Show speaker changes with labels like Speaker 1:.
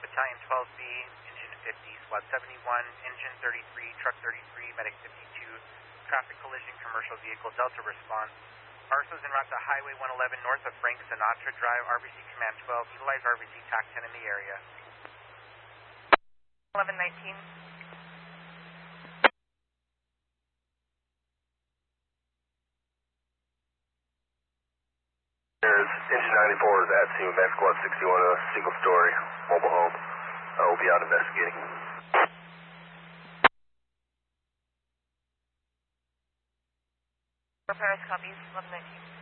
Speaker 1: Battalion 12B, Engine 50, Squad 71, Engine 33, Truck 33, Medic 52, traffic collision, commercial vehicle, Delta response. Arso's en route to Highway 111 north of Frank Sinatra Drive, RBC Command 12, utilize RBC TAC-10 in the area.
Speaker 2: 1119.
Speaker 3: There's Engine 94 is at scene, Med Squad 61, a single story mobile home. We'll be out investigating.
Speaker 2: Paris copies, 1119.